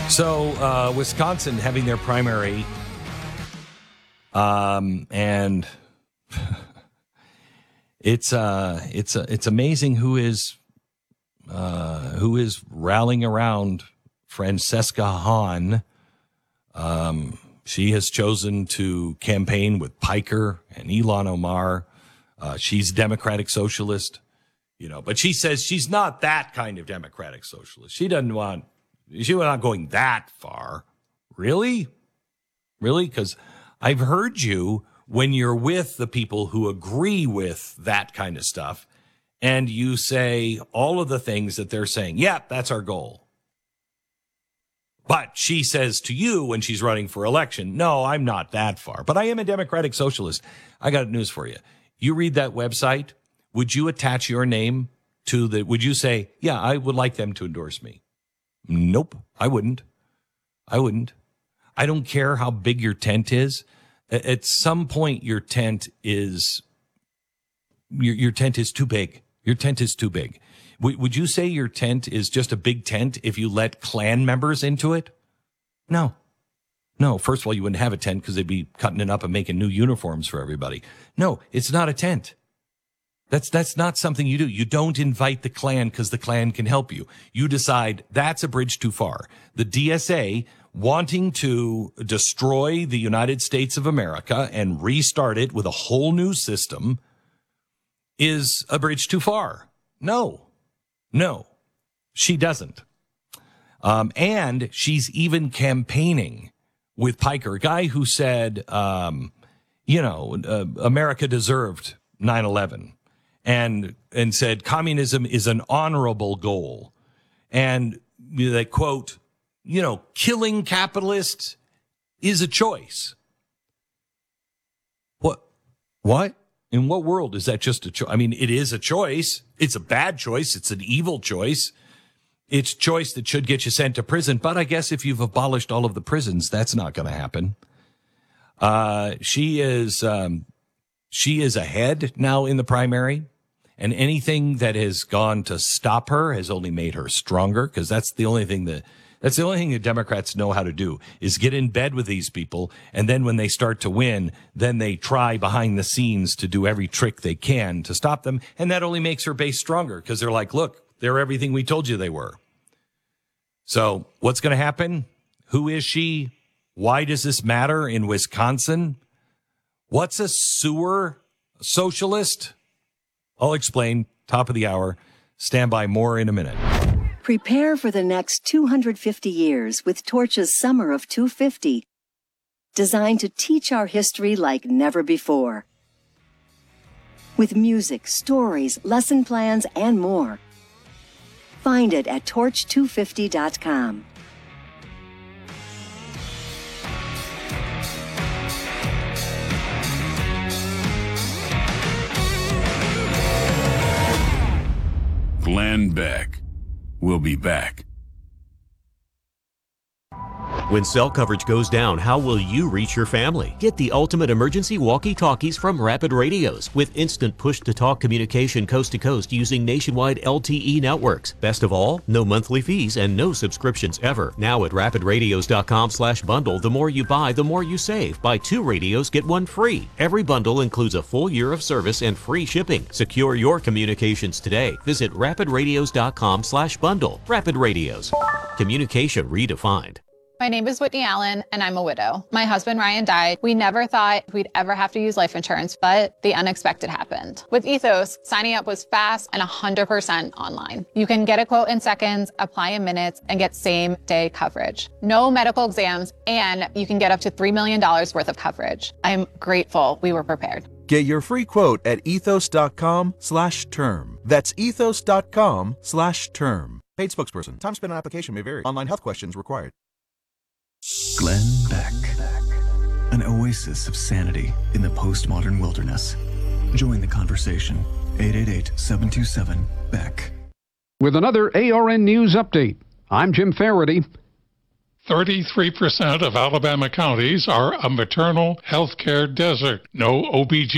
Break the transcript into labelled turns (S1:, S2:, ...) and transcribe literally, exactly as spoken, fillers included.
S1: So, uh, Wisconsin having their primary, um, and it's uh, it's uh, it's amazing who is uh, who is rallying around Francesca Hahn. Um, she has chosen to campaign with Piker and Ilhan Omar. Uh, she's Democratic Socialist, you know, but she says she's not that kind of Democratic Socialist. She doesn't want. She's not going that far. Really? Really? Because I've heard you when you're with the people who agree with that kind of stuff, and you say all of the things that they're saying. Yeah, that's our goal. But she says to you when she's running for election, no, I'm not that far. But I am a Democratic Socialist. I got news for you. You read that website, would you attach your name to the, would you say, yeah, I would like them to endorse me? Nope, I wouldn't. I wouldn't. I don't care how big your tent is. At some point, your tent is your your tent is too big. Your tent is too big. W- would you say your tent is just a big tent if you let Klan members into it? No. No, first of all, you wouldn't have a tent because they'd be cutting it up and making new uniforms for everybody. No, it's not a tent. That's that's not something you do. You don't invite the Klan because the Klan can help you. You decide that's a bridge too far. The D S A wanting to destroy the United States of America and restart it with a whole new system is a bridge too far. No, no, she doesn't. Um, and she's even campaigning with Piker, a guy who said, um, you know, uh, America deserved nine eleven. And and said communism is an honorable goal. And they quote, you know, killing capitalists is a choice. What? What? In what world is that just a choice? I mean, it is a choice. It's a bad choice. It's an evil choice. It's a choice that should get you sent to prison. But I guess if you've abolished all of the prisons, that's not going to happen. Uh, she is um, she is ahead now in the primary. And anything that has gone to stop her has only made her stronger, because that's the only thing that that's the only thing the Democrats know how to do is get in bed with these people. And then when they start to win, then they try behind the scenes to do every trick they can to stop them. And that only makes her base stronger because they're like, look, they're everything we told you they were. So what's going to happen? Who is she? Why does this matter in Wisconsin? What's a sewer socialist? I'll explain. Top of the hour. Stand by, more in a minute.
S2: Prepare for the next two hundred fifty years with Torch's Summer of two fifty, designed to teach our history like never before. With music, stories, lesson plans, and more. Find it at torch two fifty dot com.
S3: Glenn Beck. We'll be back.
S4: When cell coverage goes down, how will you reach your family? Get the ultimate emergency walkie-talkies from Rapid Radios with instant push-to-talk communication coast to coast using nationwide L T E networks. Best of all, no monthly fees and no subscriptions ever. Now at rapid radios dot com slash bundle, the more you buy, the more you save. Buy two radios, get one free. Every bundle includes a full year of service and free shipping. Secure your communications today. Visit rapid radios dot com slash bundle. Rapid Radios. Communication redefined.
S5: My name is Whitney Allen, and I'm a widow. My husband, Ryan, died. We never thought we'd ever have to use life insurance, but the unexpected happened. With Ethos, signing up was fast and one hundred percent online. You can get a quote in seconds, apply in minutes, and get same-day coverage. No medical exams, and you can get up to three million dollars worth of coverage. I'm grateful we were prepared.
S6: Get your free quote at ethos dot com slash term. That's ethos dot com slash term. Paid spokesperson. Time spent on application may vary. Online health questions required.
S7: Glenn Beck, an oasis of sanity in the postmodern wilderness. Join the conversation. eight eight eight, seven two seven, B E C K.
S8: With another A R N News Update, I'm Jim Faraday.
S9: thirty-three percent of Alabama counties are a maternal health care desert. No O B G